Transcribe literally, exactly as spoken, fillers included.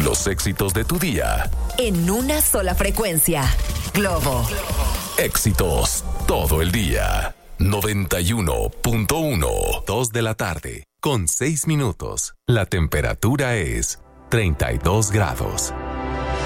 Los éxitos de tu día. En una sola frecuencia. Globo. Éxitos todo el día. noventa y uno punto uno. Dos de la tarde, con seis minutos. La temperatura es treinta y dos grados.